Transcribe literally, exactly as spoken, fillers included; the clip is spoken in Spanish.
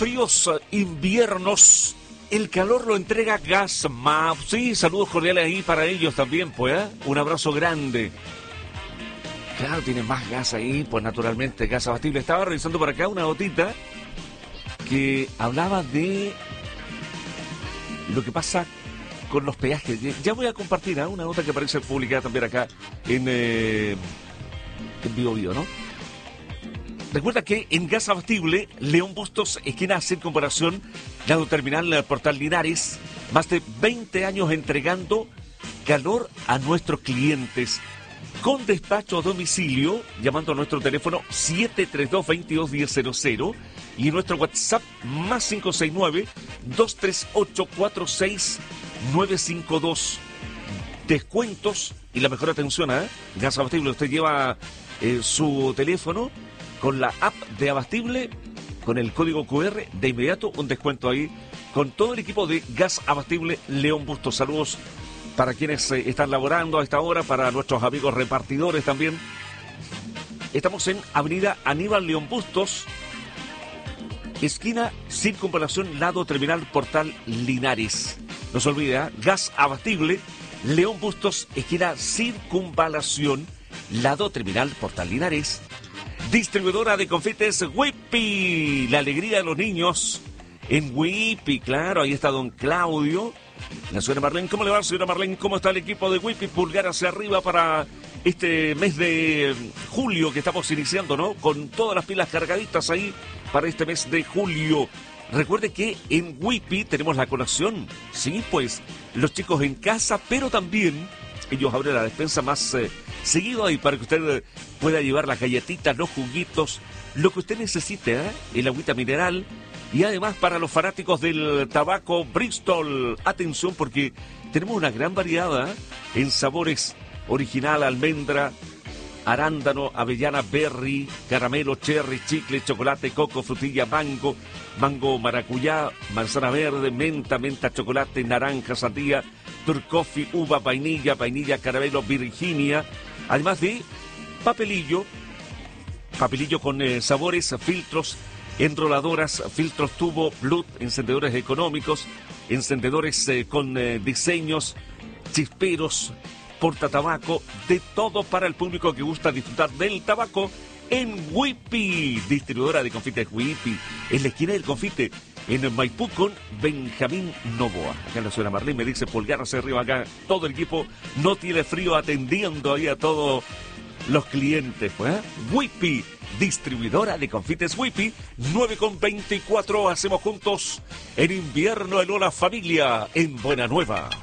fríos inviernos, el calor lo entrega Gasmap. Sí, saludos cordiales ahí para ellos también, pues, ¿eh? Un abrazo grande. Claro, tiene más gas ahí, pues naturalmente, gas abatible. Estaba revisando por acá una notita que hablaba de lo que pasa con los peajes. Ya voy a compartir ¿eh? una nota que aparece publicada también acá en, eh, en Vivo Vivo, ¿no? Recuerda que en gas abatible, León Bustos, esquina Circunvalación, lado terminal Portal Linares, más de veinte años entregando calor a nuestros clientes. Con despacho a domicilio, llamando a nuestro teléfono siete tres dos, veintidós diez cero cero y en nuestro WhatsApp más cinco seis nueve, dos tres ocho, cuatro seis nueve cinco dos. Descuentos y la mejor atención a ¿eh? gas abatible. Usted lleva eh, su teléfono con la app de Abastible, con el código cu erre, de inmediato un descuento ahí, con todo el equipo de Gas Abastible León Bustos. Saludos para quienes eh, están laborando a esta hora, para nuestros amigos repartidores también. Estamos en Avenida Aníbal León Bustos, esquina Circunvalación, lado terminal Portal Linares. No se olvide, ¿eh? Gas Abastible León Bustos, esquina Circunvalación, lado terminal Portal Linares. Distribuidora de confites Whippy, la alegría de los niños en Whippy, claro, ahí está don Claudio. La señora Marlene, ¿cómo le va, señora Marlene? ¿Cómo está el equipo de Whippy? Pulgar hacia arriba para este mes de julio que estamos iniciando, ¿no? Con todas las pilas cargaditas ahí para este mes de julio. Recuerde que en Whippy tenemos la colación, sí, pues los chicos en casa, pero también ellos abren la despensa más eh, seguido ahí para que usted eh, pueda llevar las galletitas, los juguitos, lo que usted necesite, ¿eh? El agüita mineral. Y además para los fanáticos del tabaco Bristol, atención porque tenemos una gran variedad ¿eh? en sabores: original, almendra, arándano, avellana, berry, caramelo, cherry, chicle, chocolate, coco, frutilla, mango, mango, maracuyá, manzana verde, menta, menta, chocolate, naranja, sandía, turcoffee, uva, vainilla, vainilla, caramelo, Virginia, además de papelillo, papelillo con eh, sabores, filtros, enroladoras, filtros tubo, Bluetooth, encendedores económicos, encendedores eh, con eh, diseños, chisperos, portatabaco, de todo para el público que gusta disfrutar del tabaco en Whippy, distribuidora de confites Whippy, en la esquina del confite, en Maipú con Benjamín Novoa. Acá la señora Marlene me dice pulgar hacia arriba, acá todo el equipo no tiene frío atendiendo ahí a todos los clientes, pues, ¿eh? Whippy, distribuidora de confites Whippy, nueve con veinticuatro, hacemos juntos en invierno el Hola Familia en Buena Nueva.